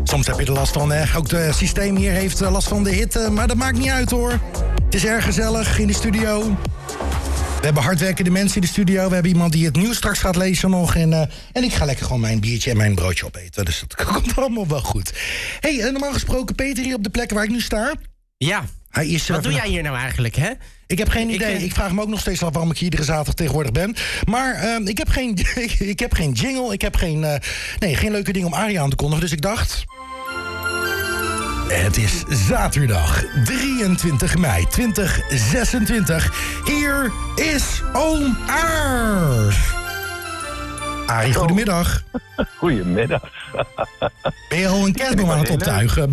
Soms heb je er last van. Ook het systeem hier heeft last van de hitte. Maar dat maakt niet uit hoor. Het is erg gezellig in de studio. We hebben hardwerkende mensen in de studio. We hebben iemand die het nieuws straks gaat lezen nog. En ik ga lekker gewoon mijn biertje en mijn broodje opeten. Dus dat komt allemaal wel goed. Hey, normaal gesproken Peter hier op de plek waar ik nu sta. Ja. Hij is, wat doe jij hier nou eigenlijk, hè? Ik heb geen idee. Ik vraag me ook nog steeds af waarom ik hier iedere zaterdag tegenwoordig ben. Maar ik heb geen jingle. Ik heb geen leuke dingen om Arie aan te kondigen. Dus ik dacht... Het is zaterdag 23 mei 2026. Hier is Oom Aars. Arie, goedemiddag. Goedemiddag. Ben je al een kerstboom aan het optuigen?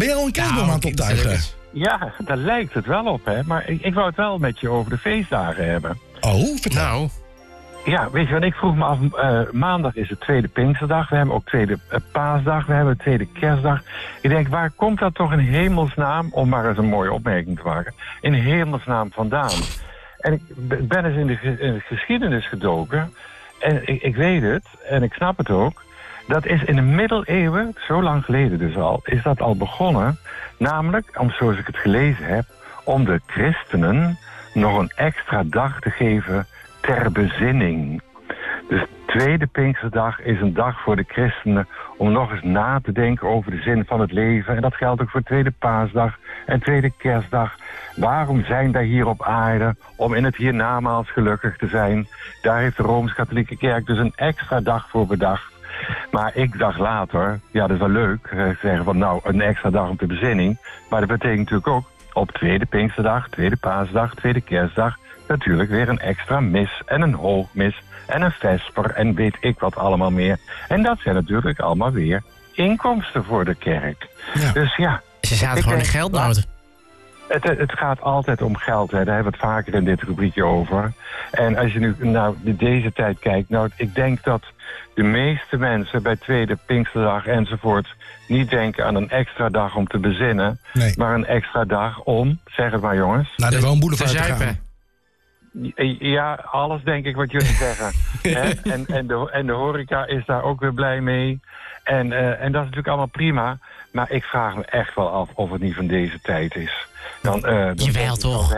Ja, daar lijkt het wel op, hè. Maar ik wou het wel met je over de feestdagen hebben. Oh, vertel. Nou. Ja, weet je wat, ik vroeg me af, maandag is de tweede Pinksterdag. We hebben ook tweede Paasdag, we hebben de tweede Kerstdag. Ik denk, waar komt dat toch in hemelsnaam, om maar eens een mooie opmerking te maken, in hemelsnaam vandaan? En ik ben eens in de geschiedenis gedoken. En ik weet het, en ik snap het ook. Dat is in de middeleeuwen, zo lang geleden dus al, is dat al begonnen. Namelijk, zoals ik het gelezen heb, om de christenen nog een extra dag te geven ter bezinning. Dus tweede Pinksterdag is een dag voor de christenen om nog eens na te denken over de zin van het leven. En dat geldt ook voor tweede Paasdag en tweede Kerstdag. Waarom zijn wij hier op aarde? Om in het hiernamaals gelukkig te zijn. Daar heeft de Rooms-Katholieke Kerk dus een extra dag voor bedacht. Maar ik dacht later, ja, dat is wel leuk, zeggen van nou, een extra dag om de bezinning. Maar dat betekent natuurlijk ook op tweede Pinksterdag, tweede Paasdag, tweede Kerstdag natuurlijk weer een extra mis en een hoogmis en een vesper en weet ik wat allemaal meer. En dat zijn natuurlijk allemaal weer inkomsten voor de kerk. Ja. Dus ja. Ze zaten gewoon in geldnood. Het gaat altijd om geld, hè. Daar hebben we het vaker in dit rubriekje over. En als je nu deze tijd kijkt, ik denk dat de meeste mensen bij tweede Pinksterdag enzovoort niet denken aan een extra dag om te bezinnen, nee, maar een extra dag om, zeg het maar jongens, naar de Woonboulevard te gaan. Ja, alles denk ik wat jullie zeggen. En de horeca is daar ook weer blij mee. En dat is natuurlijk allemaal prima. Maar ik vraag me echt wel af of het niet van deze tijd is. Jawel toch?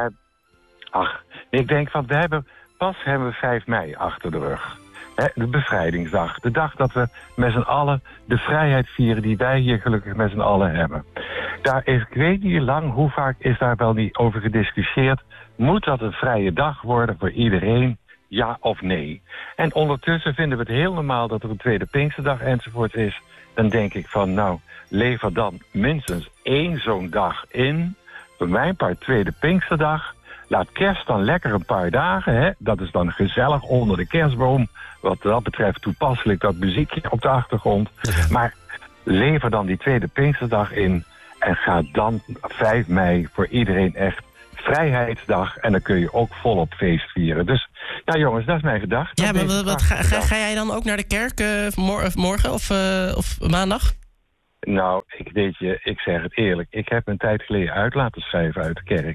Ik denk van, hebben we 5 mei achter de rug. De bevrijdingsdag. De dag dat we met z'n allen de vrijheid vieren die wij hier gelukkig met z'n allen hebben. Ik weet niet lang, hoe vaak is daar wel niet over gediscussieerd. Moet dat een vrije dag worden voor iedereen? Ja of nee? En ondertussen vinden we het heel normaal dat er een tweede Pinksterdag enzovoort is. Dan denk ik van, lever dan minstens 1 zo'n dag in. Voor mijn part tweede Pinksterdag. Laat kerst dan lekker een paar dagen. Hè? Dat is dan gezellig onder de kerstboom. Wat dat betreft toepasselijk dat muziekje op de achtergrond. Ja. Maar lever dan die tweede Pinksterdag in. En ga dan 5 mei voor iedereen echt Vrijheidsdag. En dan kun je ook volop feest vieren. Dus ja jongens, dat is mijn gedachte. Ja, maar ga jij dan ook naar de kerk morgen of maandag? Nou, ik zeg het eerlijk. Ik heb een tijd geleden uit laten schrijven uit de kerk.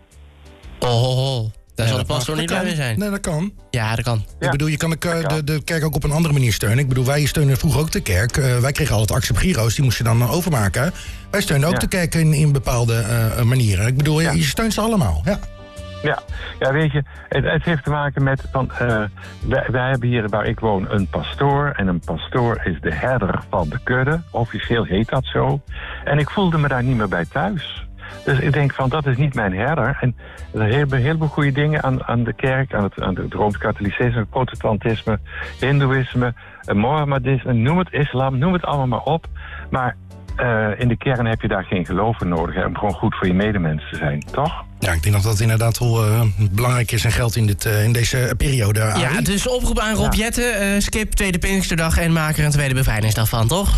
Oh, daar zal de pastoor niet blij mee zijn. Nee, dat kan. Ja, dat kan. Ik bedoel, je kan de kerk ook op een andere manier steunen. Ik bedoel, wij steunen vroeger ook de kerk. Wij kregen altijd acceptgiro's, die moest je dan overmaken. Wij steunen ook de kerk in bepaalde manieren. Ik bedoel, je steunt ze allemaal. Ja, weet je, het heeft te maken met wij hebben hier waar ik woon een pastoor. En een pastoor is de herder van de kudde. Officieel heet dat zo. En ik voelde me daar niet meer bij thuis. Dus ik denk van, dat is niet mijn herder. En er hebben een heleboel goede dingen aan de kerk, aan het Rooms-Katholicisme, protestantisme, hindoeïsme, Mohammedisme, noem het islam, noem het allemaal maar op. Maar in de kern heb je daar geen geloof in nodig, hè, om gewoon goed voor je medemens te zijn, toch? Ja, ik denk dat dat inderdaad wel belangrijk is en geldt in deze periode. Arie. Ja, dus oproep aan Rob Jetten, skip tweede Pinksterdag en maak er een tweede bevrijdingsdag van, toch?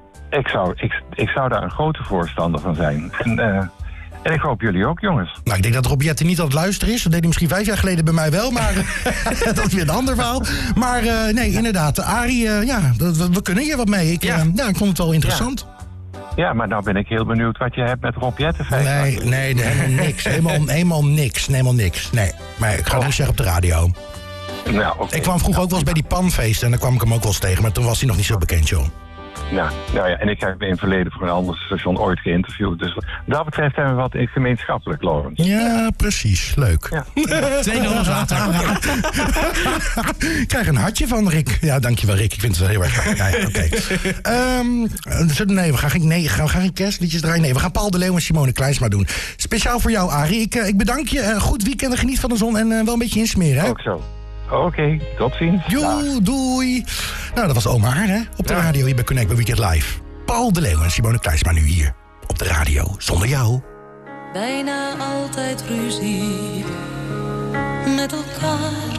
Ik zou daar een grote voorstander van zijn. En ik hoop jullie ook, jongens. Nou, ik denk dat Rob Jetten niet aan het luisteren is. Dat deed hij misschien 5 jaar geleden bij mij wel, maar dat is weer een ander verhaal. Maar nee, inderdaad, Arie, we kunnen hier wat mee. Ik vond het wel interessant. Ja, maar nou ben ik heel benieuwd wat je hebt met Rob Jetten. Nee, helemaal niks. Helemaal niks. Nee, maar ik ga het niet zeggen op de radio. Nou, okay. Ik kwam vroeger ook wel eens bij die panfeesten en dan kwam ik hem ook wel eens tegen. Maar toen was hij nog niet zo bekend, joh. Nou ja, en ik heb in het verleden voor een ander station ooit geïnterviewd. Dus wat dat betreft hebben we wat gemeenschappelijk, Laurens. Ja, precies. Leuk. Ja. 2 dollars later. Ik krijg een hartje van Rick. Ja, dankjewel Rick. Ik vind het wel heel erg fijn. Ja, oké. Nee, we gaan geen kerstliedjes draaien. Nee, we gaan Paul de Leeuw en Simone Kleinsma doen. Speciaal voor jou, Arie. Ik bedank je. Goed weekend en geniet van de zon en wel een beetje insmeren, hè? Ook zo. Oké, tot ziens. Doei. Nou, dat was Oma Haar, hè? Op de radio hier bij Connect bij Weekend Live. Paul de Leeuw en Simone Kleinsma nu hier. Op de radio, zonder jou. Bijna altijd ruzie met elkaar.